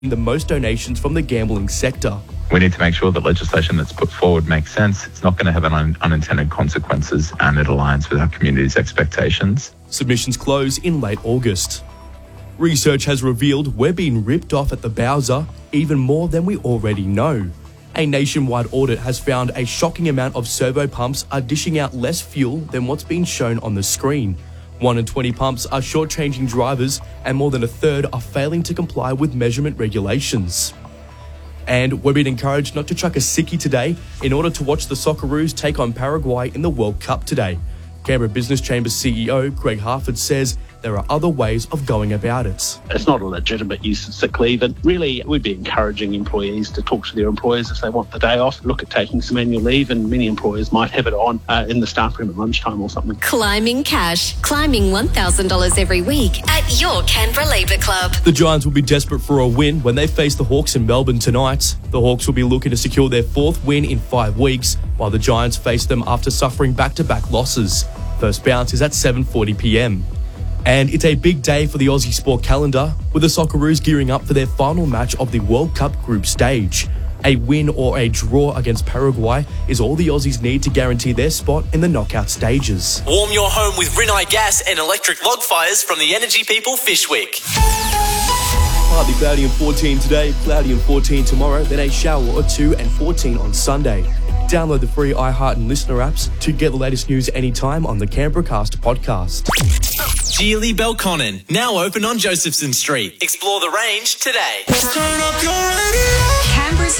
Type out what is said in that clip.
the most donations from the gambling sector. We need to make sure that legislation that's put forward makes sense. It's not going to have unintended consequences, and it aligns with our community's expectations. Submissions close in late August. Research has revealed we're being ripped off at the Bowser even more than we already know. A nationwide audit has found a shocking amount of servo pumps are dishing out less fuel than what's being shown on the screen. 1 in 20 pumps are shortchanging drivers, and more than a third are failing to comply with measurement regulations. And we're being encouraged not to chuck a sickie today in order to watch the Socceroos take on Paraguay in the World Cup today. Canberra Business Chamber CEO Greg Harford says there are other ways of going about it. It's not a legitimate use of sick leave, and really we'd be encouraging employees to talk to their employers if they want the day off, look at taking some annual leave, and many employers might have it on in the staff room at lunchtime or something. Climbing cash, climbing $1,000 every week at your Canberra Labour Club. The Giants will be desperate for a win when they face the Hawks in Melbourne tonight. The Hawks will be looking to secure their 4th win in 5 weeks, while the Giants face them after suffering back-to-back losses. First bounce is at 7:40 p.m. And it's a big day for the Aussie sport calendar, with the Socceroos gearing up for their final match of the World Cup group stage. A win or a draw against Paraguay is all the Aussies need to guarantee their spot in the knockout stages. Warm your home with Rinnai gas and electric log fires from the Energy People Fishwick. Partly cloudy and 14 today, cloudy and 14 tomorrow, then a shower or 2 and 14 on Sunday. Download the free iHeart and Listener apps to get the latest news anytime on the Canberra Cast podcast. Geely Belconnen, now open on Josephson Street. Explore the range today. Turn up your radio.